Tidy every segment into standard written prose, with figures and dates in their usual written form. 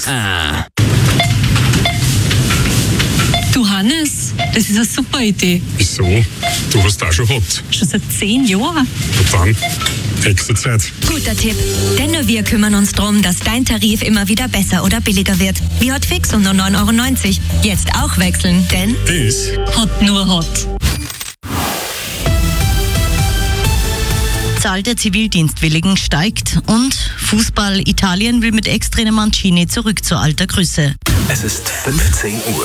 Du Hannes, das ist eine super Idee. Wieso? Du hast auch schon gehabt. Schon seit 10 Jahren. Und dann? Extrazeit. Guter Tipp. Denn nur wir kümmern uns darum, dass dein Tarif immer wieder besser oder billiger wird. Wie Hotfix um nur 9,90 €. Jetzt auch wechseln, denn Ist Hot nur Hot. Zahl der Zivildienstwilligen steigt und Fußball Italien will mit Ex-Trainer Mancini zurück zur alter Größe. Es ist 15 Uhr.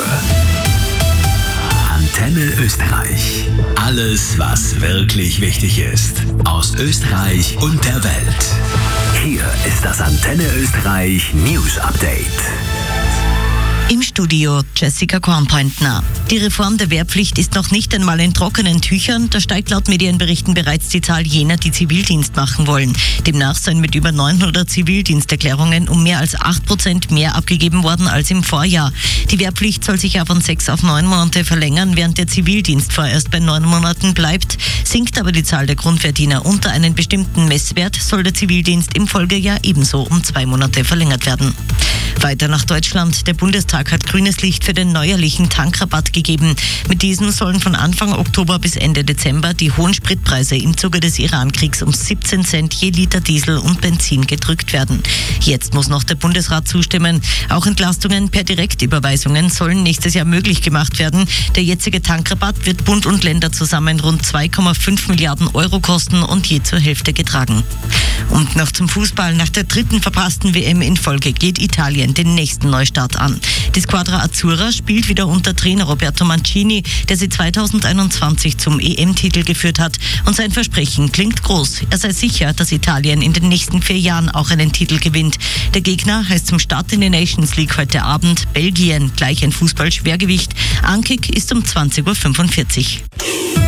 Antenne Österreich. Alles, was wirklich wichtig ist. Aus Österreich und der Welt. Hier ist das Antenne Österreich News Update. Im Studio Jessica Kornpointner. Die Reform der Wehrpflicht ist noch nicht einmal in trockenen Tüchern. Da steigt laut Medienberichten bereits die Zahl jener, die Zivildienst machen wollen. Demnach seien mit über 900 Zivildiensterklärungen um mehr als 8% mehr abgegeben worden als im Vorjahr. Die Wehrpflicht soll sich ja von 6 auf 9 Monate verlängern, während der Zivildienst vorerst bei 9 Monaten bleibt. Sinkt aber die Zahl der Grundwehrdiener unter einen bestimmten Messwert, soll der Zivildienst im Folgejahr ebenso um 2 Monate verlängert werden. Weiter nach Deutschland. Der Bundestag hat grünes Licht für den neuerlichen Tankrabatt gegeben. Mit diesem sollen von Anfang Oktober bis Ende Dezember die hohen Spritpreise im Zuge des Iran-Kriegs um 17 Cent je Liter Diesel und Benzin gedrückt werden. Jetzt muss noch der Bundesrat zustimmen. Auch Entlastungen per Direktüberweisungen sollen nächstes Jahr möglich gemacht werden. Der jetzige Tankrabatt wird Bund und Länder zusammen rund 2,5 Milliarden € kosten und je zur Hälfte getragen. Und noch zum Fußball. Nach der 3. verpassten WM in Folge geht Italien den nächsten Neustart an. Die Squadra Azzurra spielt wieder unter Trainer Roberto Mancini, der sie 2021 zum EM-Titel geführt hat. Und sein Versprechen klingt groß. Er sei sicher, dass Italien in den nächsten 4 Jahren auch einen Titel gewinnt. Der Gegner heißt zum Start in die Nations League heute Abend Belgien, gleich ein Fußballschwergewicht. Ankick ist um 20:45 Uhr.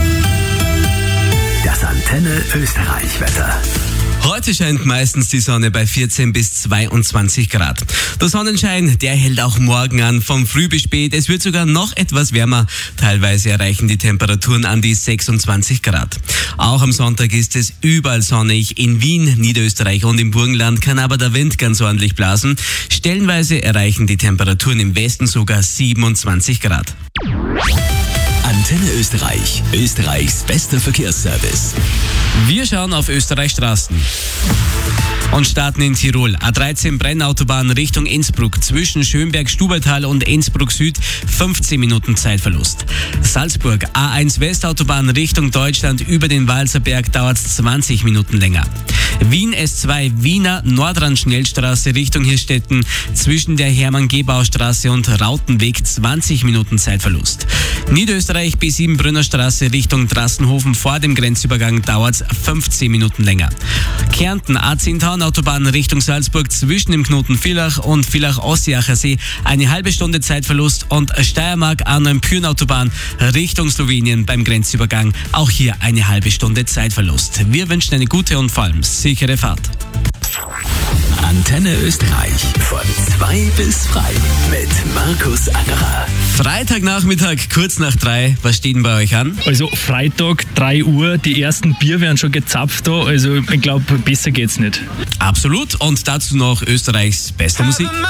Das Antenne Österreich Wetter. Heute scheint meistens die Sonne bei 14 bis 22 Grad. Der Sonnenschein, der hält auch morgen an, von früh bis spät. Es wird sogar noch etwas wärmer. Teilweise erreichen die Temperaturen an die 26 Grad. Auch am Sonntag ist es überall sonnig. In Wien, Niederösterreich und im Burgenland kann aber der Wind ganz ordentlich blasen. Stellenweise erreichen die Temperaturen im Westen sogar 27 Grad. Antenne Österreich. Österreichs bester Verkehrsservice. Wir schauen auf Österreichs Straßen und starten in Tirol. A13 Brennautobahn Richtung Innsbruck. Zwischen Schönberg, Stubaital und Innsbruck Süd 15 Minuten Zeitverlust. Salzburg A1 Westautobahn Richtung Deutschland über den Walserberg dauert es 20 Minuten länger. Wien S2 Wiener Nordrand-Schnellstraße Richtung Hirstetten. Zwischen der Hermann-Gebau-Straße und Rautenweg 20 Minuten Zeitverlust. Niederösterreich B7 Brünnerstraße Richtung Drassenhofen vor dem Grenzübergang dauert es 15 Minuten länger. Kärnten A10 Autobahn Richtung Salzburg zwischen dem Knoten Villach und Villach-Ossiacher See eine halbe Stunde Zeitverlust und Steiermark A9 Pürn-Autobahn Richtung Slowenien beim Grenzübergang auch hier eine halbe Stunde Zeitverlust. Wir wünschen eine gute und vor allem sichere Fahrt. Antenne Österreich von 2 bis 3 mit Markus Angerer. Freitagnachmittag, kurz nach 3. Was steht denn bei euch an? Also Freitag, 3 Uhr, die ersten Bier werden schon gezapft da. Also ich glaube, besser geht's nicht. Absolut. Und dazu noch Österreichs beste Musik.